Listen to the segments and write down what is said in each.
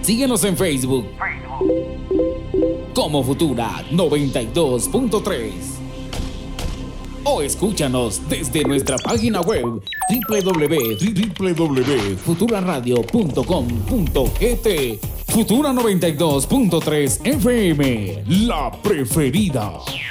Síguenos en Facebook como Futura 92.3 o escúchanos desde nuestra página web www.futuraradio.com.gt. Futura 92.3 FM, la preferida.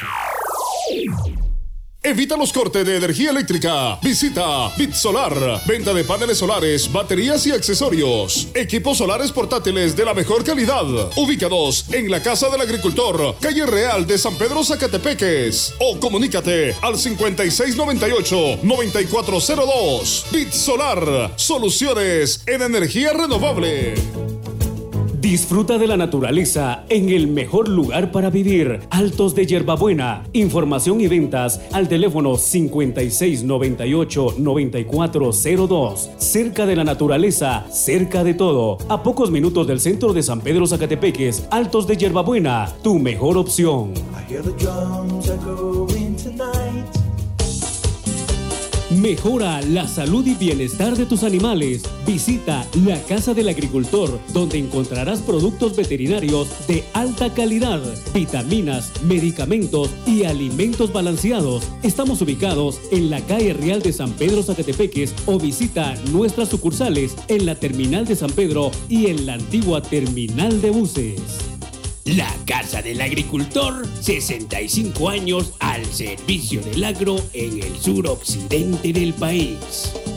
Evita los cortes de energía eléctrica. Visita BitSolar. Venta de paneles solares, baterías y accesorios. Equipos solares portátiles de la mejor calidad. Ubicados en la Casa del Agricultor, Calle Real de San Pedro, Zacatepeques. O comunícate al 5698-9402. BitSolar. Soluciones en energía renovable. Disfruta de la naturaleza en el mejor lugar para vivir. Altos de Yerbabuena. Información y ventas al teléfono 5698-9402. Cerca de la naturaleza, cerca de todo. A pocos minutos del centro de San Pedro Zacatepeques. Altos de Yerbabuena, tu mejor opción. Mejora la salud y bienestar de tus animales. Visita la Casa del Agricultor, donde encontrarás productos veterinarios de alta calidad, vitaminas, medicamentos y alimentos balanceados. Estamos ubicados en la calle Real de San Pedro Zacatepeques o visita nuestras sucursales en la Terminal de San Pedro y en la antigua Terminal de Buses. La Casa del Agricultor, 65 años al servicio del agro en el suroccidente del país.